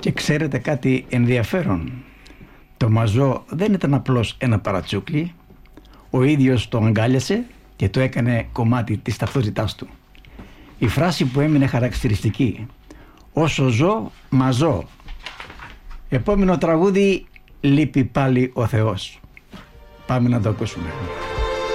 Και ξέρετε κάτι ενδιαφέρον? Το μαζό δεν ήταν απλώς ένα παρατσούκλι. Ο ίδιος το αγκάλιασε και το έκανε κομμάτι της ταυτότητάς του. Η φράση που έμεινε χαρακτηριστική: όσο ζω, μαζώ. Επόμενο τραγούδι, λείπει πάλι ο Θεός. Πάμε να το ακούσουμε.